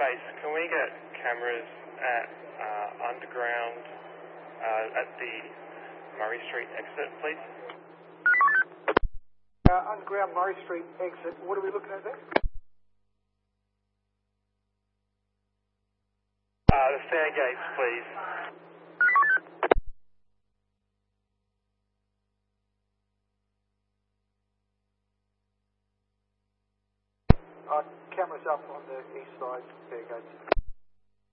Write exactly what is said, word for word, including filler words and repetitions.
Fairgates, can we get cameras at uh, underground uh, at the Murray Street exit, please? Uh, underground Murray Street exit, what are we looking at there? Uh, the Fairgates, please. Uh, cameras up on the east side, Fairgates.